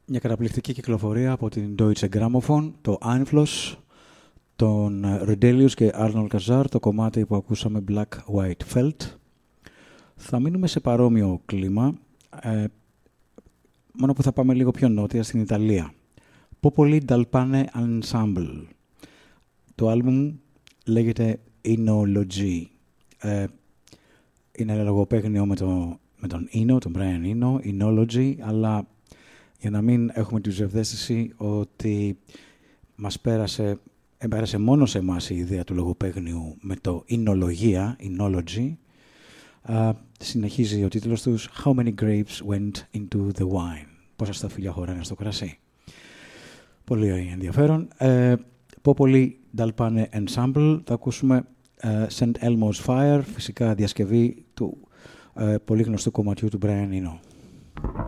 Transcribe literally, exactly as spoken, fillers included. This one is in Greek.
Μια καταπληκτική κυκλοφορία από την Deutsche Grammophon, το Einfluss, τον Redelius και Arnold Kazar, το κομμάτι που ακούσαμε Black White Felt. Θα μείνουμε σε παρόμοιο κλίμα, ε, μόνο που θα πάμε λίγο πιο νότια στην Ιταλία. Popoli dal Pane Ensemble. Το άλμπουμ λέγεται Enology. Ε, είναι ένα λογοπαίγνιο με, το, με τον Eno, τον Brian Eno, Enology, αλλά για να μην έχουμε τη ψευδαίσθηση ότι μας πέρασε, πέρασε μόνο σε εμάς η ιδέα του λογοπαίγνιου με το Εινολογία, Enology, uh, συνεχίζει ο τίτλος τους How many grapes went into the wine. Πόσα σταφύλια χωράνε στο κρασί. Πολύ ενδιαφέρον. Uh, Popoli dal Pane Ensemble, θα ακούσουμε uh, Saint Elmo's Fire, φυσικά διασκευή του uh, πολύ γνωστού κομματιού του Brian Eno.